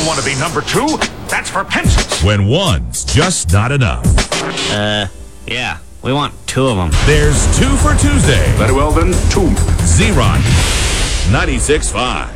want to be number 2? That's for pencils. When one's just not enough. Yeah, we want 2 of them. There's 2 for Tuesday. Very well then, 2. Z-Rock 96.5.